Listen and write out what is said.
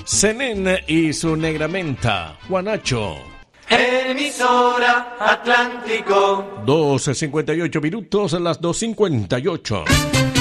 Zenén y su negramente, Juanacho. Emisora Atlántico. 12:58 minutos, las 2:58.